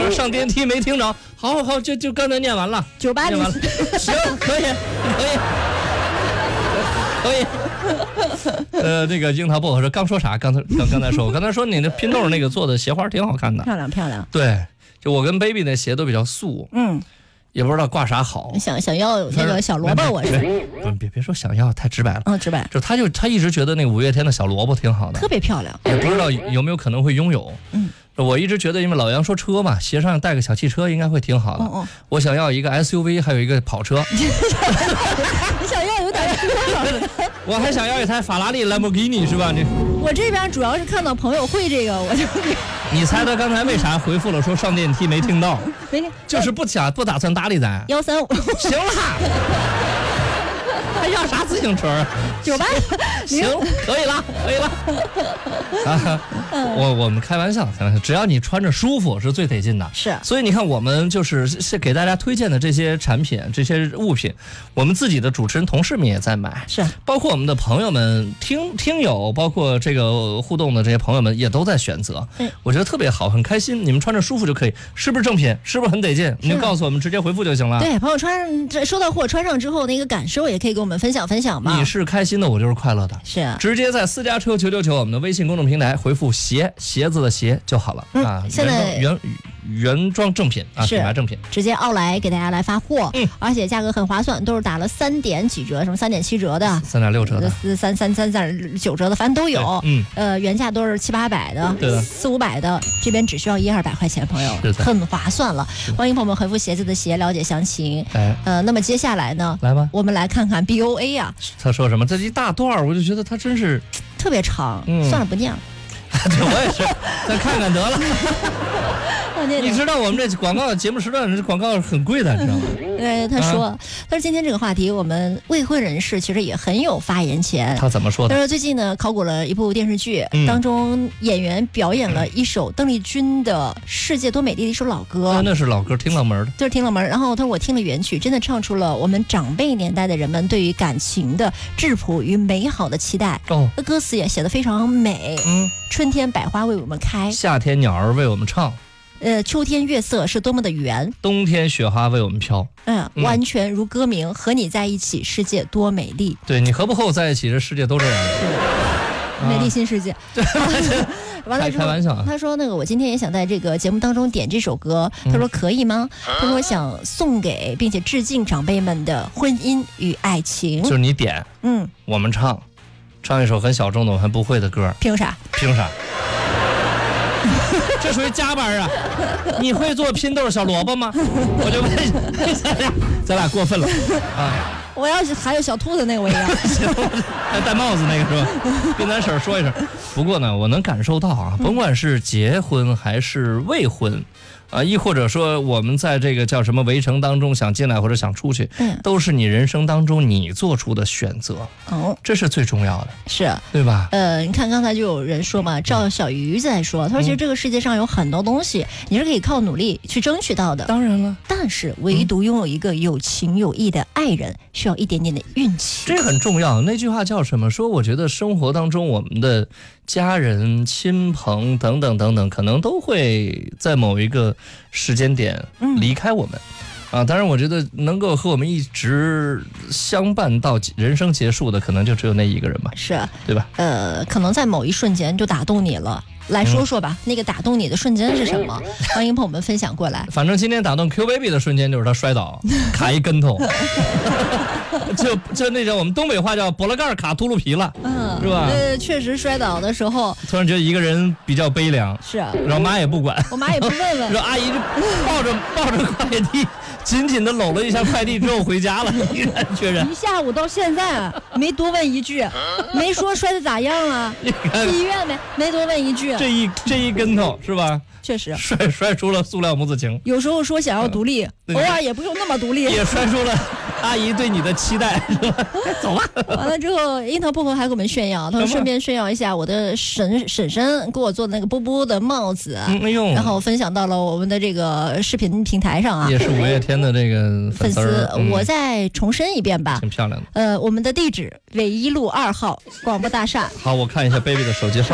说上电梯没听着，好，就刚才念完了 ，98 念完了，行，可以。那个樱桃薄荷说刚说啥？刚才说，我刚才说你那拼豆那个做的鞋花挺好看的， 漂亮。 对，就我跟 baby 那鞋都比较素，也不知道挂啥好。 想要那个小萝卜，我是别说想要，太直白了。 直白。 就他一直觉得那个五月天的小萝卜挺好的， 特别漂亮， 也不知道有没有可能会拥有。我一直觉得，因为老杨说车嘛，鞋上带个小汽车应该会挺好的。我想要一个 SUV， 还有一个跑车。 你想要有点我还想要一台法拉利、兰博基尼，是吧？ 我这边主要是看到朋友会这个，我就。 你猜他刚才为啥回复了说上电梯没听到？ 没听， 就是不打算搭理咱。 135。 行了。还要啥自行车 ？98。 行，可以了。我们开玩笑，只要你穿着舒服是最得劲的。 是。 所以你看，我们就是给大家推荐的这些产品、这些物品，我们自己的主持人、同事们也在买。 是。 包括我们的朋友们、听友，包括这个互动的这些朋友们也都在选择。我觉得特别好，很开心。你们穿着舒服就可以，是不是正品？是不是很得劲？您告诉我们，直接回复就行了。 对，朋友收到货穿上之后那个感受也可以跟我们分享嘛。 你是开心的，我就是快乐的。 是。 直接在私家车999我们的微信公众平台回复鞋子的鞋就好了。 现在原装正品啊，品牌正品， 直接奥莱给大家来发货。而且价格很划算，都是打了3点几折，什么3.7折的 ，3.6折的 ，3.9折的，反正都有。原价都是700-800的，400-500的，这边只需要100-200块钱，朋友很划算了。欢迎朋友们回复鞋子的鞋了解详情。那么接下来呢？ 来吧， 我们来看看 BOA 啊。 他说什么？这一大段我就觉得他真是特别长。算了，不念了。 对，我也是，再看看得了。你知道我们这广告节目时段这广告很贵的，你知道吗？ 对，他说今天这个话题，我们未婚人士其实也很有发言权。 他怎么说的？ 他说最近呢，考古了一部电视剧，当中演员表演了一首邓丽君的《世界多美丽》的一首老歌。 那是老歌，听冷门的。 就是听冷门。然后他说我听了原曲，真的唱出了我们长辈年代的人们对于感情的质朴与美好的期待。那歌词也写得非常美。春天百花为我们开， 夏天鸟儿为我们唱。 秋天月色是多么的圆， 冬天雪花为我们飘。 完全如歌名，和你在一起，世界多美丽。 对，你和不和我在一起，这世界都这样。 美丽新世界。对。完了之后， 开玩笑。 他说那个我今天也想在这个节目当中点这首歌，他说可以吗？他说想送给并且致敬长辈们的婚姻与爱情。 就是你点，我们唱一首很小众的我还不会的歌。 凭啥？ 这属于加班啊！你会做拼豆小萝卜吗？我就问咱俩过分了啊！ 我要是还有小兔子那个我也要， 还戴帽子那个是吧？跟咱婶说一声。不过呢，我能感受到啊，甭管是结婚还是未婚。亦或者说我们在这个叫什么围城当中想进来或者想出去，都是你人生当中你做出的选择。这是最重要的， 是对吧？ 你看刚才就有人说嘛，赵小鱼在说，他说其实这个世界上有很多东西你是可以靠努力去争取到的， 当然了， 但是唯独拥有一个有情有义的爱人，需要一点点的运气。 这很重要。那句话叫什么？说我觉得生活当中我们的家人、亲朋等等等等，可能都会在某一个时间点离开我们。当然我觉得能够和我们一直相伴到人生结束的，可能就只有那一个人吧。 是， 对吧？ 可能在某一瞬间就打动你了。来说说吧，那个打动你的瞬间是什么？欢迎朋友们分享过来。 反正今天打动 Q Baby 的瞬间就是他摔倒，卡一跟头，就那种我们东北话叫脖子盖卡秃噜皮了，是吧？ 确实摔倒的时候， 突然觉得一个人比较悲凉。 是啊， 然后妈也不管， 我妈也不问问， 说阿姨就抱着快递，紧紧的搂了一下快递之后回家了，毅然决然。 一下午到现在没多问一句，没说摔得咋样啊？去医院没多问一句。 这一跟头是吧？ 确实摔出了塑料母子情。 有时候说想要独立，偶尔也不用那么独立。 也摔出了阿姨对你的期待，是吧？走吧。 完了之后，樱桃薄荷还给我们炫耀，他说顺便炫耀一下我的婶婶给我做的那个波波的帽子，然后分享到了我们的这个视频平台上啊。 也是五月天的这个粉丝。 我再重申一遍吧， 挺漂亮的。 我们的地址纬一路2号广播大厦。 好，我看一下 baby 的手机。